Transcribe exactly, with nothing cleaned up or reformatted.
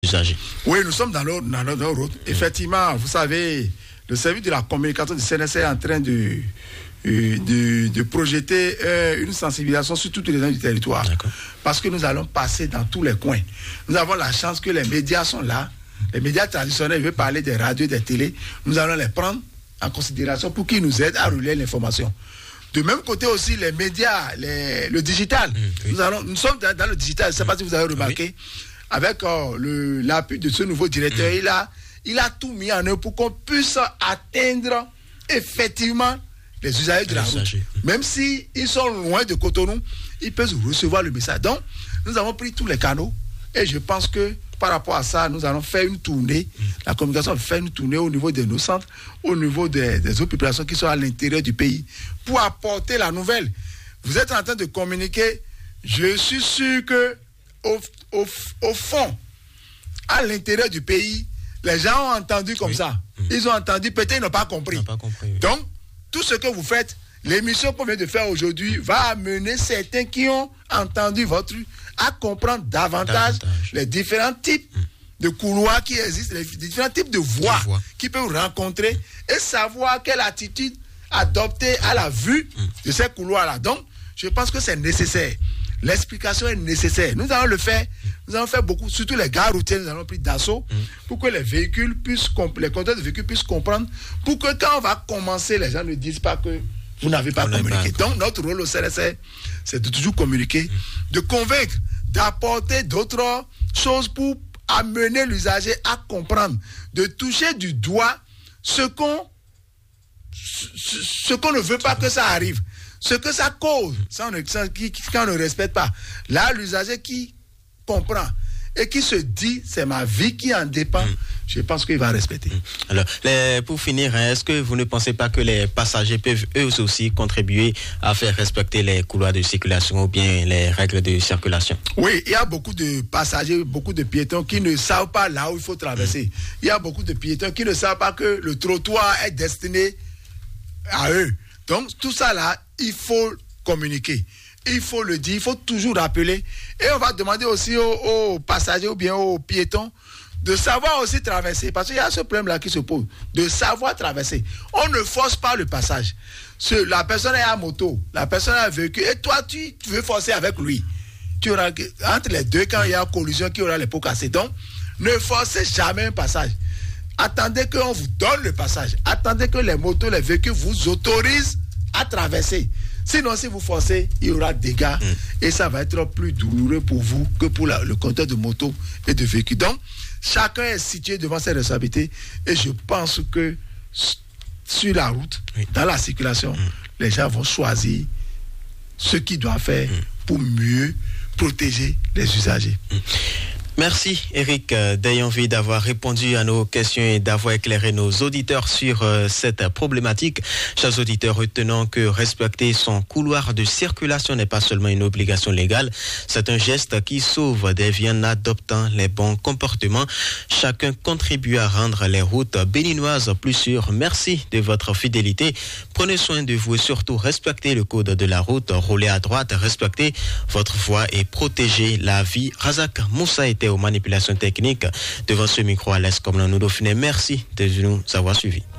usagers. Oui, nous sommes dans notre, dans notre route. Effectivement, vous savez, le service de la communication du C N S est en train de, de, de projeter euh, une sensibilisation sur toutes les zones du territoire. Parce que nous allons passer dans tous les coins. Nous avons la chance que les médias sont là. Les médias traditionnels, je veux parler des radios, des télés. Nous allons les prendre en considération pour qu'ils nous aident à relayer l'information. De même côté aussi, les médias, les, le digital. Mmh, oui. nous, allons, nous sommes dans, dans le digital, je ne sais pas si vous avez remarqué. Oui. Avec euh, le, l'appui de ce nouveau directeur, mmh. il, a, il a tout mis en œuvre pour qu'on puisse atteindre effectivement les usagers de la route. Mmh. Même s'ils sont loin de Cotonou, ils peuvent recevoir le message. Donc, nous avons pris tous les canaux et je pense que par rapport à ça, nous allons faire une tournée. Mmh. La communication va faire une tournée au niveau de nos centres, au niveau des, des autres populations qui sont à l'intérieur du pays pour apporter la nouvelle. Vous êtes en train de communiquer. Je suis sûr que Au, au, au fond, à l'intérieur du pays, les gens ont entendu comme oui. ça. Mmh. Ils ont entendu, peut-être ils n'ont pas compris. N'ont pas compris oui. Donc, tout ce que vous faites, l'émission qu'on vient de faire aujourd'hui va amener certains qui ont entendu votre à comprendre davantage, davantage. les différents types mmh. de couloirs qui existent, les différents types de voies, voies. qu'ils peuvent rencontrer et savoir quelle attitude adopter à la vue mmh. de ces couloirs-là. Donc, je pense que c'est nécessaire. L'explication est nécessaire. Nous allons le faire. Nous allons faire beaucoup, surtout les gares routières, nous allons pris d'assaut mmh. pour que les véhicules puissent, les conducteurs de véhicules puissent comprendre, pour que quand on va commencer, les gens ne disent pas que vous n'avez pas on communiqué. Pas. Donc, notre rôle au C N S R, c'est de toujours communiquer, mmh. de convaincre, d'apporter d'autres choses pour amener l'usager à comprendre, de toucher du doigt ce qu'on, ce, ce qu'on ne veut pas que ça arrive. Ce que ça cause, ça on ne, ça, qui, qui, quand on ne respecte pas. Là, l'usager qui comprend et qui se dit, c'est ma vie qui en dépend, mmh. je pense qu'il va respecter. Mmh. Alors, les, pour finir, hein, est-ce que vous ne pensez pas que les passagers peuvent eux aussi contribuer à faire respecter les couloirs de circulation ou bien les règles de circulation? Oui, il y a beaucoup de passagers, beaucoup de piétons qui ne savent pas là où il faut traverser. Mmh. Il y a beaucoup de piétons qui ne savent pas que le trottoir est destiné à eux. Donc, tout ça là, il faut communiquer. Il faut le dire, il faut toujours rappeler. Et on va demander aussi aux, aux passagers ou bien aux piétons de savoir aussi traverser. Parce qu'il y a ce problème-là qui se pose. De savoir traverser. On ne force pas le passage. Ce, la personne est à moto, la personne a un véhicule, et toi, tu, tu veux forcer avec lui. Tu auras, entre les deux, quand il y a collision, qui aura les pots cassés. Donc, ne forcez jamais un passage. Attendez qu'on vous donne le passage. Attendez que les motos, les véhicules vous autorisent à traverser. Sinon, si vous forcez, il y aura des dégâts mmh. et ça va être plus douloureux pour vous que pour la, le conducteur de moto et de véhicule. Donc, chacun est situé devant ses responsabilités et je pense que sur la route, oui. dans la circulation, mmh. les gens vont choisir ce qu'ils doivent faire mmh. pour mieux protéger les usagers. Mmh. Merci Eric Dayonvi d'avoir répondu à nos questions et d'avoir éclairé nos auditeurs sur euh, cette problématique. Chers auditeurs, retenons que respecter son couloir de circulation n'est pas seulement une obligation légale, c'est un geste qui sauve des vies en adoptant les bons comportements. Chacun contribue à rendre les routes béninoises plus sûres. Merci de votre fidélité. Prenez soin de vous et surtout respectez le code de la route. Roulez à droite, respectez votre voie et protégez la vie. Razak Moussa était aux manipulations techniques. Devant ce micro à l'Est comme nous Dauphiné. Merci de nous avoir suivis.